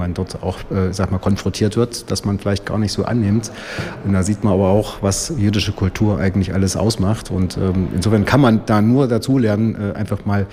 man dort auch, konfrontiert wird, dass man vielleicht gar nicht so annimmt. Und da sieht man aber auch, was jüdische Kultur eigentlich alles ausmacht. Und insofern kann man da nur dazulernen, einfach mal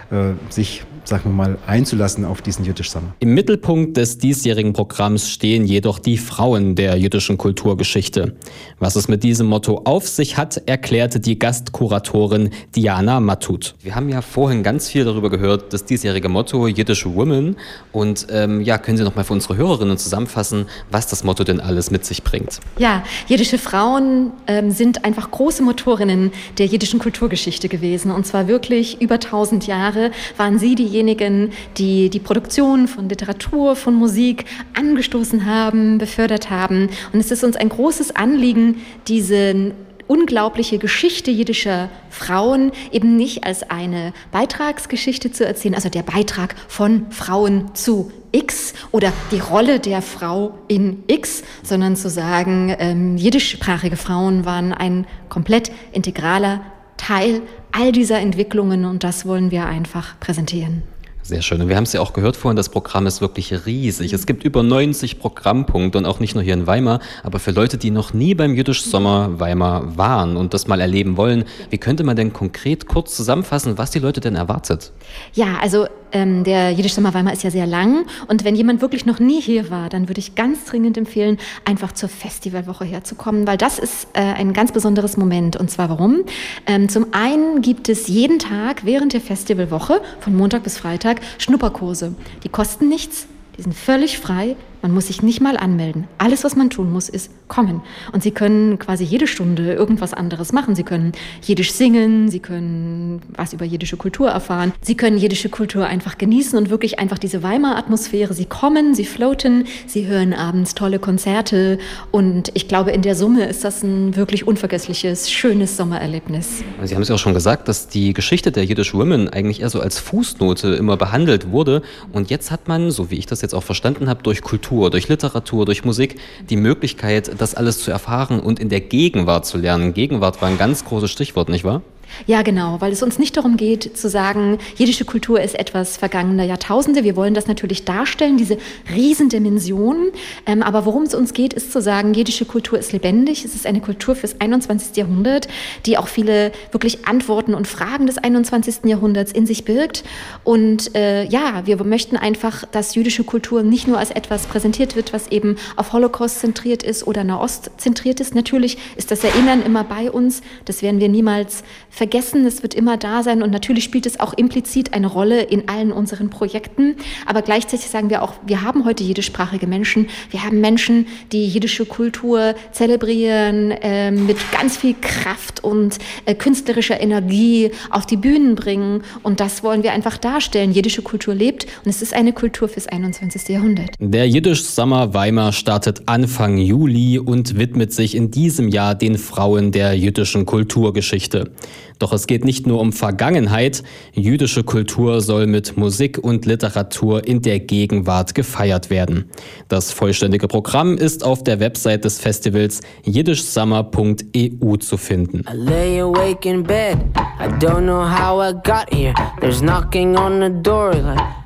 sich, einzulassen auf diesen Jiddisch-Sommer. Im Mittelpunkt des diesjährigen Programms stehen jedoch die Frauen der jüdischen Kulturgeschichte. Was es mit diesem Motto auf sich hat, erklärte die Gastkuratorin Diana Mattut. Wir haben ja vorhin ganz viel darüber gehört, das diesjährige Motto Yiddish Women. Und können Sie noch mal für unsere Hörerinnen zusammenfassen, was das Motto denn alles mit sich bringt? Ja, jiddische Frauen sind einfach große Motorinnen der jiddischen Kulturgeschichte gewesen. Und zwar wirklich über 1000 Jahre waren sie diejenigen, die die Produktion von Literatur, von Musik angestoßen haben, befördert haben. Und es ist uns ein großes Anliegen, diese unglaubliche Geschichte jiddischer Frauen eben nicht als eine Beitragsgeschichte zu erzählen, also der Beitrag von Frauen zu X oder die Rolle der Frau in X, sondern zu sagen, jiddischsprachige Frauen waren ein komplett integraler Teil all dieser Entwicklungen und das wollen wir einfach präsentieren. Sehr schön. Und wir haben es ja auch gehört vorhin, das Programm ist wirklich riesig. Es gibt über 90 Programmpunkte und auch nicht nur hier in Weimar, aber für Leute, die noch nie beim Jiddisch-Sommer Weimar waren und das mal erleben wollen, wie könnte man denn konkret kurz zusammenfassen, was die Leute denn erwartet? Ja, also der Jiddisch-Sommer Weimar ist ja sehr lang und wenn jemand wirklich noch nie hier war, dann würde ich ganz dringend empfehlen, einfach zur Festivalwoche herzukommen, weil das ist ein ganz besonderes Moment. Und zwar warum? Zum einen gibt es jeden Tag während der Festivalwoche, von Montag bis Freitag, Schnupperkurse. Die kosten nichts, die sind völlig frei. Man muss sich nicht mal anmelden. Alles, was man tun muss, ist kommen. Und Sie können quasi jede Stunde irgendwas anderes machen. Sie können Jiddisch singen, Sie können was über jiddische Kultur erfahren. Sie können jiddische Kultur einfach genießen und wirklich einfach diese Weimar-Atmosphäre. Sie kommen, Sie floaten, Sie hören abends tolle Konzerte. Und ich glaube, in der Summe ist das ein wirklich unvergessliches, schönes Sommererlebnis. Sie haben es ja auch schon gesagt, dass die Geschichte der Yiddish Women eigentlich eher so als Fußnote immer behandelt wurde. Und jetzt hat man, so wie ich das jetzt auch verstanden habe, durch Kultur, durch Literatur, durch Musik die Möglichkeit, das alles zu erfahren und in der Gegenwart zu lernen. Gegenwart war ein ganz großes Stichwort, nicht wahr? Ja, genau, weil es uns nicht darum geht, zu sagen, jiddische Kultur ist etwas vergangener Jahrtausende. Wir wollen das natürlich darstellen, diese Riesendimension. Aber worum es uns geht, ist zu sagen, jiddische Kultur ist lebendig. Es ist eine Kultur fürs 21. Jahrhundert, die auch viele wirklich Antworten und Fragen des 21. Jahrhunderts in sich birgt. Und wir möchten einfach, dass jüdische Kultur nicht nur als etwas präsentiert wird, was eben auf Holocaust zentriert ist oder Nahost zentriert ist. Natürlich ist das Erinnern immer bei uns. Das werden wir niemals vergessen, es wird immer da sein und natürlich spielt es auch implizit eine Rolle in allen unseren Projekten. Aber gleichzeitig sagen wir auch, wir haben heute jiddischsprachige Menschen. Wir haben Menschen, die jiddische Kultur zelebrieren, mit ganz viel Kraft und künstlerischer Energie auf die Bühnen bringen. Und das wollen wir einfach darstellen. Jiddische Kultur lebt und es ist eine Kultur fürs 21. Jahrhundert. Der Jiddisch-Sommer Weimar startet Anfang Juli und widmet sich in diesem Jahr den Frauen der jüdischen Kulturgeschichte. Doch es geht nicht nur um Vergangenheit. Jüdische Kultur soll mit Musik und Literatur in der Gegenwart gefeiert werden. Das vollständige Programm ist auf der Website des Festivals jiddischsummer.eu zu finden. I lay awake in bed. I don't know how I got here. There's knocking on the door like